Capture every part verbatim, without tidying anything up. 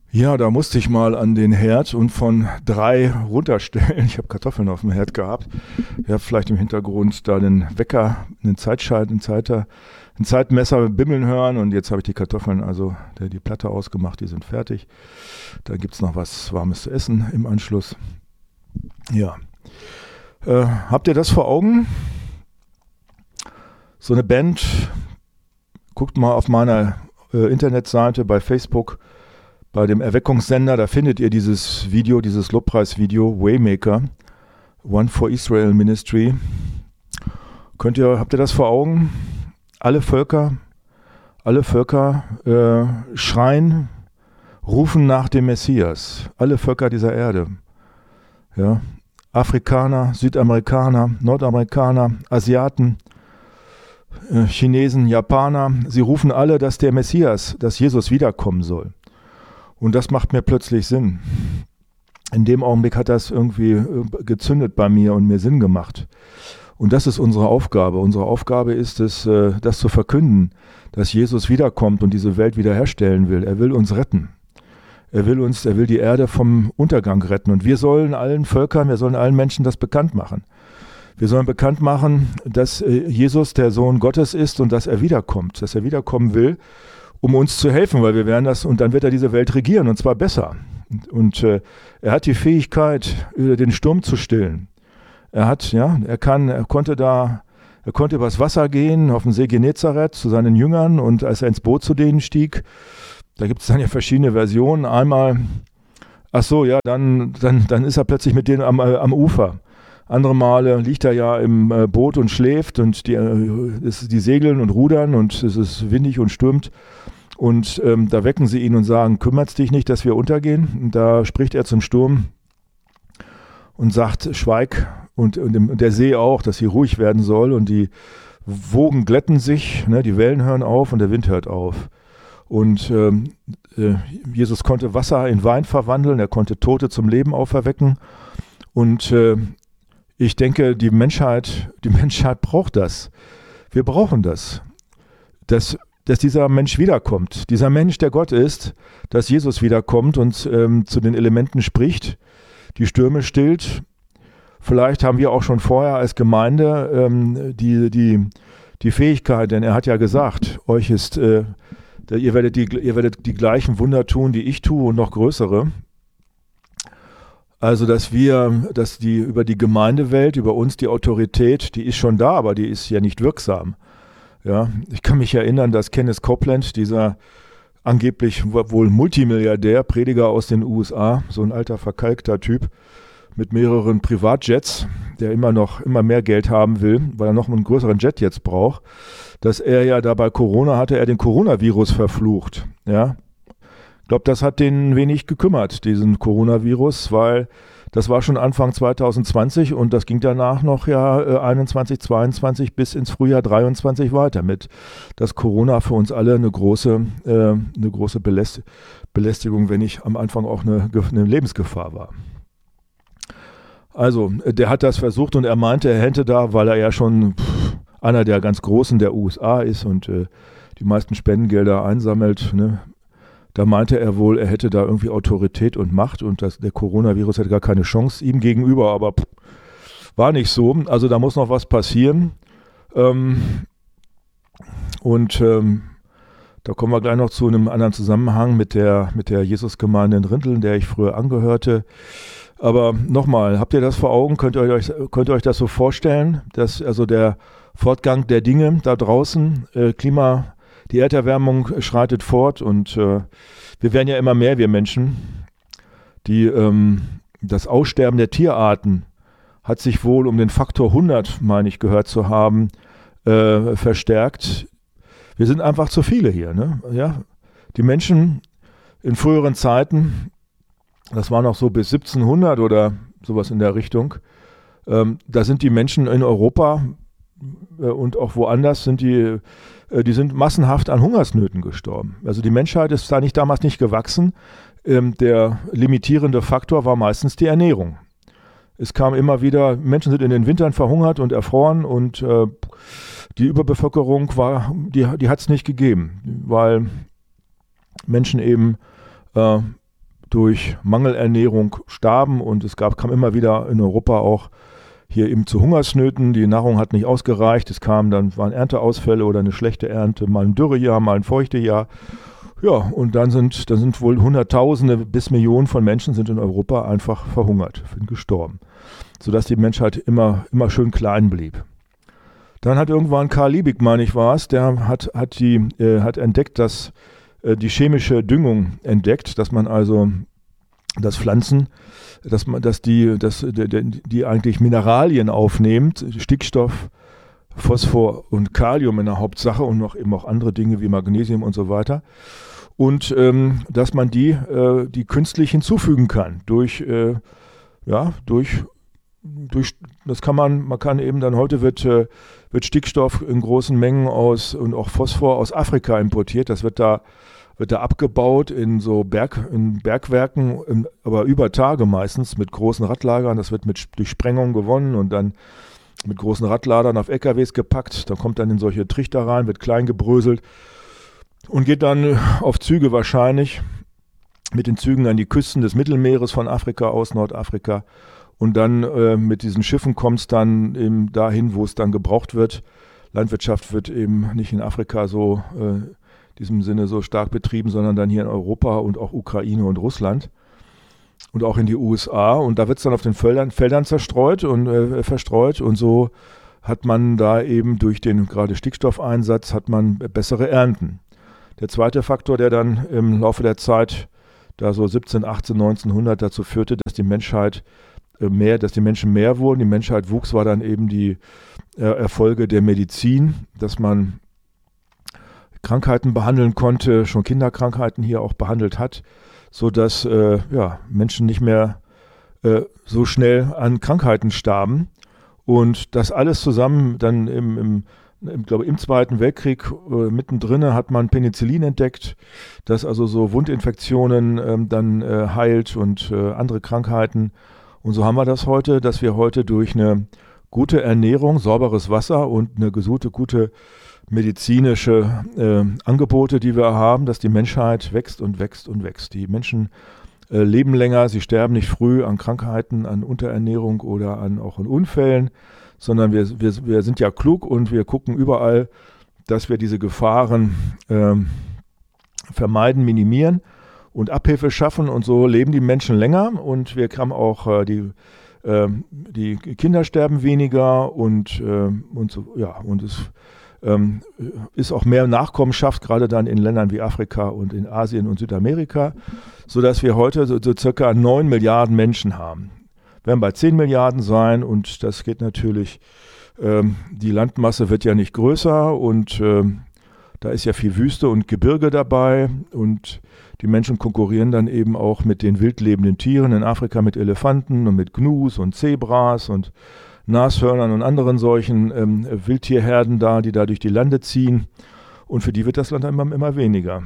Ja, da musste ich mal an den Herd und von drei runterstellen. Ich habe Kartoffeln auf dem Herd gehabt. Ihr habt vielleicht im Hintergrund da den Wecker, einen Zeitschalter, einen Zeiter, ein Zeitmesser bimmeln hören. Und jetzt habe ich die Kartoffeln, also die, die Platte ausgemacht, die sind fertig. Da gibt es noch was Warmes zu essen im Anschluss. Ja. Äh, habt ihr das vor Augen? So eine Band, guckt mal auf meiner äh, Internetseite bei Facebook. Bei dem Erweckungssender, da findet ihr dieses Video, dieses Lobpreisvideo, Waymaker, One for Israel Ministry. Könnt ihr, habt ihr das vor Augen? Alle Völker, alle Völker äh, schreien, rufen nach dem Messias. Alle Völker dieser Erde. Ja, Afrikaner, Südamerikaner, Nordamerikaner, Asiaten, äh, Chinesen, Japaner. Sie rufen alle, dass der Messias, dass Jesus wiederkommen soll. Und das macht mir plötzlich Sinn. In dem Augenblick hat das irgendwie gezündet bei mir und mir Sinn gemacht. Und das ist unsere Aufgabe. Unsere Aufgabe ist es, das zu verkünden, dass Jesus wiederkommt und diese Welt wiederherstellen will. Er will uns retten. Er will uns, er will die Erde vom Untergang retten. Und wir sollen allen Völkern, wir sollen allen Menschen das bekannt machen. Wir sollen bekannt machen, dass Jesus der Sohn Gottes ist und dass er wiederkommt, dass er wiederkommen will, um uns zu helfen, weil wir werden das, und dann wird er diese Welt regieren, und zwar besser. Und, und äh, er hat die Fähigkeit, den Sturm zu stillen. Er hat, ja, er kann, er konnte da, er konnte übers Wasser gehen, auf dem See Genezareth zu seinen Jüngern, und als er ins Boot zu denen stieg, da gibt es dann ja verschiedene Versionen. Einmal, ach so, ja, dann, dann, dann ist er plötzlich mit denen am, äh, am Ufer. Andere Male liegt er ja im äh, Boot und schläft, und die, äh, es, die segeln und rudern, und es ist windig und stürmt. Und ähm, da wecken sie ihn und sagen, kümmert's dich nicht, dass wir untergehen? Und da spricht er zum Sturm und sagt, schweig. Und, und, dem, und der See auch, dass sie ruhig werden soll. Und die Wogen glätten sich, ne, die Wellen hören auf und der Wind hört auf. Und ähm, äh, Jesus konnte Wasser in Wein verwandeln, er konnte Tote zum Leben auferwecken. Und äh, ich denke, die Menschheit, die Menschheit braucht das. Wir brauchen das. Dass, dass dieser Mensch wiederkommt. Dieser Mensch, der Gott ist, dass Jesus wiederkommt und ähm, zu den Elementen spricht, die Stürme stillt. Vielleicht haben wir auch schon vorher als Gemeinde ähm, die, die, die Fähigkeit, denn er hat ja gesagt, euch ist, äh, ihr, werdet die, ihr werdet die gleichen Wunder tun, die ich tue, und noch größere. Also, dass wir, dass die über die Gemeindewelt, über uns die Autorität, die ist schon da, aber die ist ja nicht wirksam. Ja, ich kann mich erinnern, dass Kenneth Copeland, dieser angeblich wohl Multimilliardär, Prediger aus den U S A, so ein alter verkalkter Typ mit mehreren Privatjets, der immer noch immer mehr Geld haben will, weil er noch einen größeren Jet jetzt braucht, dass er ja da bei Corona hatte, er den Coronavirus verflucht. Ja. Ich glaube, das hat den wenig gekümmert, diesen Coronavirus, weil das war schon Anfang zwanzig zwanzig und das ging danach noch ja äh, einundzwanzig, zweiundzwanzig bis ins Frühjahr dreiundzwanzig weiter mit, dass Corona für uns alle eine große, äh, eine große Beläst- Belästigung, wenn nicht am Anfang auch eine, eine Lebensgefahr war. Also, der hat das versucht und er meinte, er hätte da, weil er ja schon pff, einer der ganz Großen der U S A ist und äh, die meisten Spendengelder einsammelt, ne, da meinte er wohl, er hätte da irgendwie Autorität und Macht und das, der Coronavirus hätte gar keine Chance ihm gegenüber, aber pff, war nicht so. Also da muss noch was passieren. Ähm, und ähm, da kommen wir gleich noch zu einem anderen Zusammenhang mit der, mit der Jesusgemeinde in Rinteln, der ich früher angehörte. Aber nochmal, habt ihr das vor Augen? Könnt ihr euch, könnt ihr euch das so vorstellen, dass also der Fortgang der Dinge da draußen, äh, Klima, die Erderwärmung schreitet fort und äh, wir werden ja immer mehr, wir Menschen. Die, ähm, das Aussterben der Tierarten hat sich wohl um den Faktor hundert, meine ich, gehört zu haben, äh, verstärkt. Wir sind einfach zu viele hier. Ne? Ja? Die Menschen in früheren Zeiten, das war noch so bis siebzehnhundert oder sowas in der Richtung, ähm, da sind die Menschen in Europa äh, und auch woanders sind die Die sind massenhaft an Hungersnöten gestorben. Also die Menschheit ist da nicht damals nicht gewachsen. Ähm, der limitierende Faktor war meistens die Ernährung. Es kam immer wieder, Menschen sind in den Wintern verhungert und erfroren und äh, die Überbevölkerung war, die, die hat es nicht gegeben, weil Menschen eben äh, durch Mangelernährung starben und es gab, kam immer wieder in Europa auch hier eben zu Hungersnöten. Die Nahrung hat nicht ausgereicht. Es kamen dann, waren Ernteausfälle oder eine schlechte Ernte, mal ein Dürrejahr, mal ein Feuchtejahr. Ja, und dann sind, dann sind wohl Hunderttausende bis Millionen von Menschen sind in Europa einfach verhungert, sind gestorben, sodass die Menschheit immer, immer schön klein blieb. Dann hat irgendwann Karl Liebig, meine ich war es, der hat, hat, die, äh, hat entdeckt, dass äh, die chemische Düngung entdeckt, dass man also, dass Pflanzen, dass man, dass die, dass, die, die eigentlich Mineralien aufnimmt, Stickstoff, Phosphor und Kalium in der Hauptsache und noch eben auch andere Dinge wie Magnesium und so weiter. Und ähm, dass man die, äh, die künstlich hinzufügen kann durch, äh, ja, durch, durch, das kann man, man kann eben dann heute wird, äh, wird Stickstoff in großen Mengen aus und auch Phosphor aus Afrika importiert. Das wird da, wird da abgebaut in so Berg, in Bergwerken, in, aber über Tage meistens mit großen Radlagern. Das wird mit, durch Sprengung gewonnen und dann mit großen Radladern auf L K Ws gepackt. Da kommt dann in solche Trichter rein, wird klein gebröselt und geht dann auf Züge wahrscheinlich mit den Zügen an die Küsten des Mittelmeeres von Afrika aus, Nordafrika. Und dann äh, mit diesen Schiffen kommt es dann eben dahin, wo es dann gebraucht wird. Landwirtschaft wird eben nicht in Afrika so äh, in diesem Sinne so stark betrieben, sondern dann hier in Europa und auch Ukraine und Russland. Und auch in die U S A. Und da wird es dann auf den Feldern, Feldern zerstreut und äh, verstreut. Und so hat man da eben durch den gerade Stickstoffeinsatz hat man bessere Ernten. Der zweite Faktor, der dann im Laufe der Zeit, da so siebzehn, achtzehn, neunzehnhundert dazu führte, dass die Menschheit äh, mehr, dass die Menschen mehr wurden, die Menschheit wuchs, war dann eben die äh, Erfolge der Medizin, dass man Krankheiten behandeln konnte, schon Kinderkrankheiten hier auch behandelt hat, sodass äh, ja, Menschen nicht mehr äh, so schnell an Krankheiten starben. Und das alles zusammen dann im, im, im, glaube, im Zweiten Weltkrieg äh, mittendrin hat man Penicillin entdeckt, das also so Wundinfektionen äh, dann äh, heilt und äh, andere Krankheiten. Und so haben wir das heute, dass wir heute durch eine gute Ernährung, sauberes Wasser und eine gesunde, gute medizinische äh, Angebote, die wir haben, dass die Menschheit wächst und wächst und wächst. Die Menschen äh, leben länger, sie sterben nicht früh an Krankheiten, an Unterernährung oder an, auch an Unfällen, sondern wir, wir, wir sind ja klug und wir gucken überall, dass wir diese Gefahren äh, vermeiden, minimieren und Abhilfe schaffen und so leben die Menschen länger und wir haben auch äh, die äh, die Kinder sterben weniger und, äh, und so, ja, und es Ähm, ist auch mehr Nachkommenschaft, gerade dann in Ländern wie Afrika und in Asien und Südamerika, sodass wir heute so, so circa neun Milliarden Menschen haben. Wir werden bei zehn Milliarden sein und das geht natürlich, ähm, die Landmasse wird ja nicht größer und ähm, da ist ja viel Wüste und Gebirge dabei und die Menschen konkurrieren dann eben auch mit den wild lebenden Tieren in Afrika mit Elefanten und mit Gnus und Zebras und Nashörnern und anderen solchen ähm, Wildtierherden da, die da durch die Lande ziehen. Und für die wird das Land immer, immer weniger.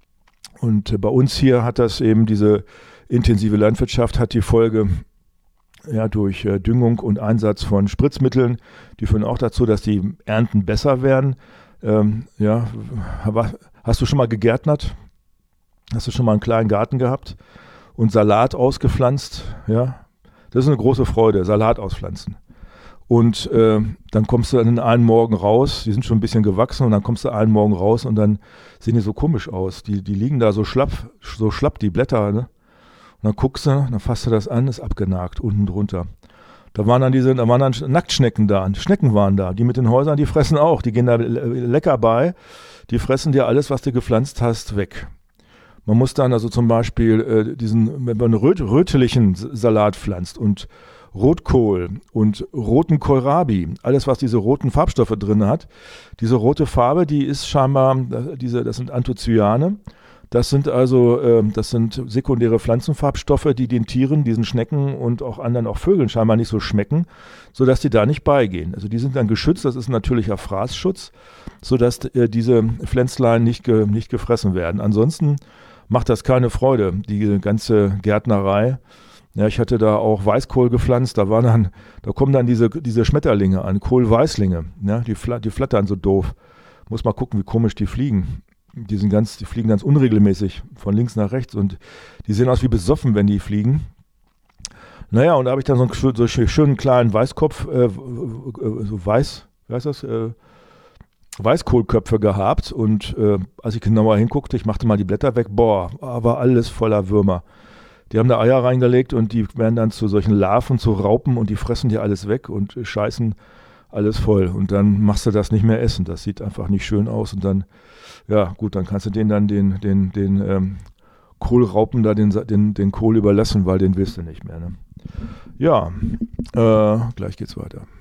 Und äh, bei uns hier hat das eben, diese intensive Landwirtschaft hat die Folge, ja, durch äh, Düngung und Einsatz von Spritzmitteln, die führen auch dazu, dass die Ernten besser werden. Ähm, ja, hast du schon mal gegärtnert? Hast du schon mal einen kleinen Garten gehabt und Salat ausgepflanzt? Ja, das ist eine große Freude, Salat auspflanzen. Und äh, dann kommst du dann einen Morgen raus, die sind schon ein bisschen gewachsen und dann kommst du einen Morgen raus und dann sehen die so komisch aus. Die, die liegen da so schlapp, so schlapp, die Blätter, ne? Und dann guckst du, dann fasst du das an, ist abgenagt, unten drunter. Da waren dann diese, da waren dann Nacktschnecken da, Schnecken waren da, die mit den Häusern, die fressen auch, die gehen da lecker bei, die fressen dir alles, was du gepflanzt hast, weg. Man muss dann also zum Beispiel äh, diesen, wenn man einen röt, rötlichen Salat pflanzt und Rotkohl und roten Kohlrabi, alles was diese roten Farbstoffe drin hat, diese rote Farbe, die ist scheinbar, diese, das sind Anthocyane, das sind also, äh, das sind sekundäre Pflanzenfarbstoffe, die den Tieren, diesen Schnecken und auch anderen, auch Vögeln scheinbar nicht so schmecken, sodass die da nicht beigehen. Also die sind dann geschützt, das ist ein natürlicher Fraßschutz, sodass äh, diese Pflänzlein nicht, ge, nicht gefressen werden. Ansonsten macht das keine Freude, die ganze Gärtnerei. Ja, ich hatte da auch Weißkohl gepflanzt, da waren dann, da kommen dann diese, diese Schmetterlinge an, Kohlweißlinge, ja, die, die flattern so doof. Muss mal gucken, wie komisch die fliegen. die sind ganz, die fliegen ganz unregelmäßig von links nach rechts und die sehen aus wie besoffen, wenn die fliegen. Naja, und da habe ich dann so einen, so einen schönen kleinen Weißkopf, äh, so weiß, wie heißt das, äh, Weißkohlköpfe gehabt und äh, als ich genauer hinguckte, ich machte mal die Blätter weg, boah, war alles voller Würmer. Die haben da Eier reingelegt und die werden dann zu solchen Larven, zu Raupen und die fressen dir alles weg und scheißen alles voll. Und dann machst du das nicht mehr essen. Das sieht einfach nicht schön aus und dann, ja gut, dann kannst du denen dann den, den, den ähm, Kohlraupen da den, den, den Kohl überlassen, weil den willst du nicht mehr. Ne? Ja, äh, gleich geht's weiter.